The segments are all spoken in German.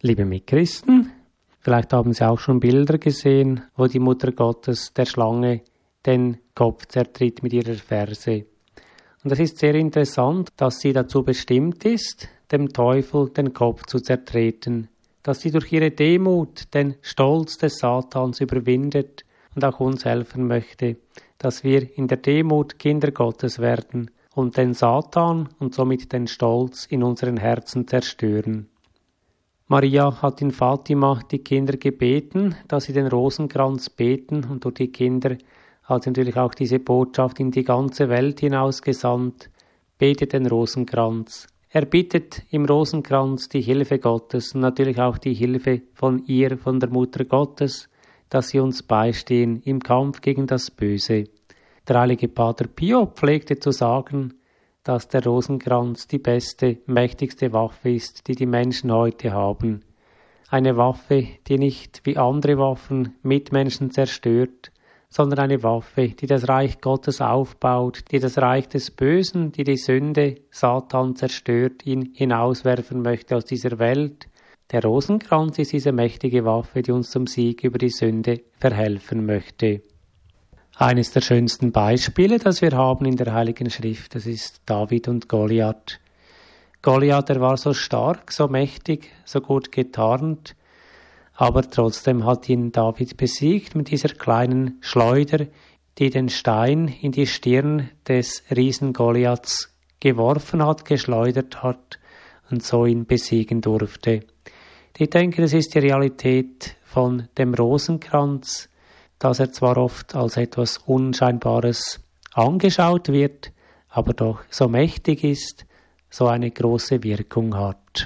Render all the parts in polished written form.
Liebe Mitchristen, vielleicht haben Sie auch schon Bilder gesehen, wo die Mutter Gottes der Schlange den Kopf zertritt mit ihrer Ferse. Und es ist sehr interessant, dass sie dazu bestimmt ist, dem Teufel den Kopf zu zertreten, dass sie durch ihre Demut den Stolz des Satans überwindet und auch uns helfen möchte, dass wir in der Demut Kinder Gottes werden und den Satan und somit den Stolz in unseren Herzen zerstören. Maria hat in Fatima die Kinder gebeten, dass sie den Rosenkranz beten, und durch die Kinder hat sie natürlich auch diese Botschaft in die ganze Welt hinausgesandt: Betet den Rosenkranz. Er bittet im Rosenkranz die Hilfe Gottes und natürlich auch die Hilfe von ihr, von der Mutter Gottes, dass sie uns beistehen im Kampf gegen das Böse. Der heilige Pater Pio pflegte zu sagen, dass der Rosenkranz die beste, mächtigste Waffe ist, die die Menschen heute haben. Eine Waffe, die nicht wie andere Waffen Mitmenschen zerstört, sondern eine Waffe, die das Reich Gottes aufbaut, die das Reich des Bösen, die die Sünde, Satan zerstört, ihn hinauswerfen möchte aus dieser Welt. Der Rosenkranz ist diese mächtige Waffe, die uns zum Sieg über die Sünde verhelfen möchte. Eines der schönsten Beispiele, das wir haben in der Heiligen Schrift, das ist David und Goliath. Goliath, er war so stark, so mächtig, so gut getarnt, aber trotzdem hat ihn David besiegt mit dieser kleinen Schleuder, die den Stein in die Stirn des Riesen Goliaths geworfen hat, geschleudert hat und so ihn besiegen durfte. Ich denke, das ist die Realität von dem Rosenkranz, dass er zwar oft als etwas Unscheinbares angeschaut wird, aber doch so mächtig ist, so eine große Wirkung hat.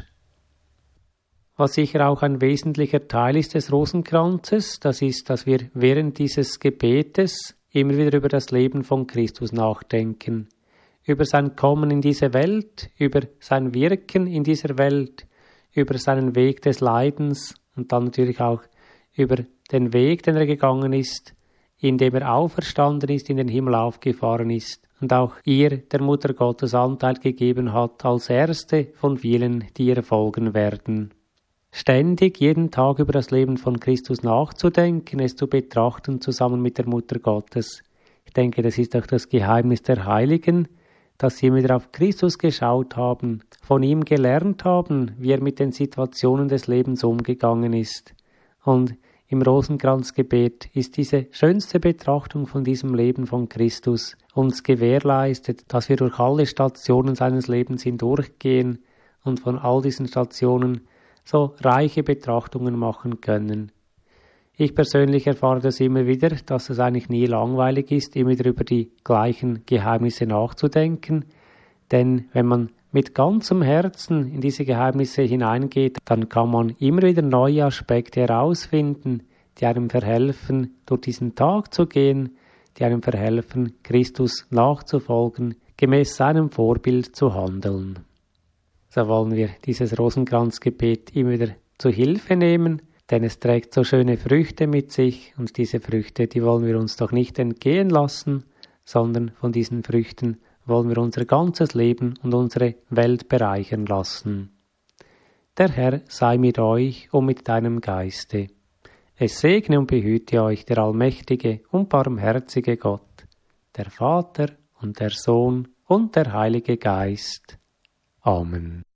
Was sicher auch ein wesentlicher Teil ist des Rosenkranzes, das ist, dass wir während dieses Gebetes immer wieder über das Leben von Christus nachdenken, über sein Kommen in diese Welt, über sein Wirken in dieser Welt, über seinen Weg des Leidens und dann natürlich auch über den Weg, den er gegangen ist, indem er auferstanden ist, in den Himmel aufgefahren ist und auch ihr, der Mutter Gottes, Anteil gegeben hat, als erste von vielen, die ihr folgen werden. Ständig, jeden Tag über das Leben von Christus nachzudenken, es zu betrachten, zusammen mit der Mutter Gottes. Ich denke, das ist auch das Geheimnis der Heiligen, dass sie immer wieder auf Christus geschaut haben, von ihm gelernt haben, wie er mit den Situationen des Lebens umgegangen ist. Und im Rosenkranzgebet ist diese schönste Betrachtung von diesem Leben von Christus uns gewährleistet, dass wir durch alle Stationen seines Lebens hindurchgehen und von all diesen Stationen so reiche Betrachtungen machen können. Ich persönlich erfahre das immer wieder, dass es eigentlich nie langweilig ist, immer wieder über die gleichen Geheimnisse nachzudenken, denn wenn man mit ganzem Herzen in diese Geheimnisse hineingeht, dann kann man immer wieder neue Aspekte herausfinden, die einem verhelfen, durch diesen Tag zu gehen, die einem verhelfen, Christus nachzufolgen, gemäß seinem Vorbild zu handeln. So wollen wir dieses Rosenkranzgebet immer wieder zu Hilfe nehmen, denn es trägt so schöne Früchte mit sich und diese Früchte, die wollen wir uns doch nicht entgehen lassen, sondern von diesen Früchten wollen wir unser ganzes Leben und unsere Welt bereichern lassen. Der Herr sei mit euch und mit deinem Geiste. Es segne und behüte euch der allmächtige und barmherzige Gott, der Vater und der Sohn und der Heilige Geist. Amen.